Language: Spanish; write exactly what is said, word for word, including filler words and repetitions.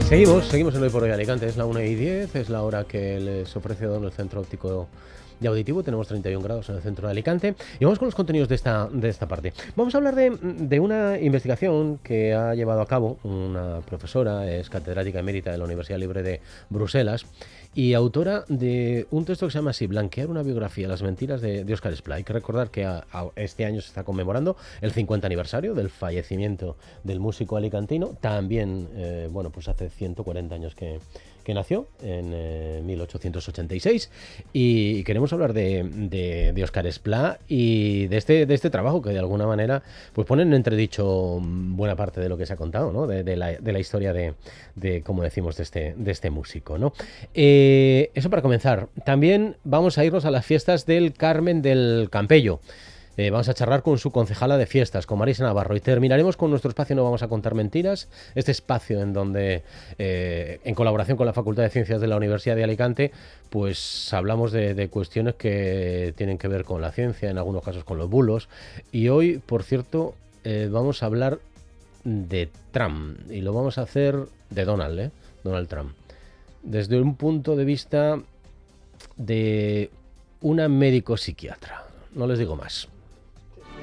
Seguimos, seguimos en Hoy por Hoy Alicante, es la una y diez, es la hora que les ofrece Don el Centro Óptico y Auditivo. Tenemos treinta y un grados en el centro de Alicante y vamos con los contenidos de esta, de esta parte. Vamos a hablar de, de una investigación que ha llevado a cabo una profesora, es catedrática emérita de la Universidad Libre de Bruselas y autora de un texto que se llama así: Blanquear una biografía, las mentiras de, de Óscar Esplá. Hay que recordar que a, a este año se está conmemorando el cincuenta aniversario del fallecimiento del músico alicantino. También, eh, bueno, pues hace ciento cuarenta años que, que nació, en eh, mil ochocientos ochenta y seis, y queremos hablar de, de, de Óscar Esplá y de este, de este trabajo que de alguna manera pues pone en entredicho buena parte de lo que se ha contado, ¿no? de, de, la, de la historia de, de, como decimos, de este, de este músico, ¿no? Eh, eso para comenzar. También vamos a irnos a las fiestas del Carmen del Campello. Eh, vamos a charlar con su concejala de fiestas, con Marisa Navarro, y terminaremos con nuestro espacio No Vamos a Contar Mentiras, este espacio en donde, eh, en colaboración con la Facultad de Ciencias de la Universidad de Alicante, pues hablamos de, de cuestiones que tienen que ver con la ciencia, en algunos casos con los bulos, y hoy, por cierto, eh, vamos a hablar de Trump, y lo vamos a hacer de Donald, ¿eh? Donald Trump, desde un punto de vista de una médico psiquiatra. No les digo más.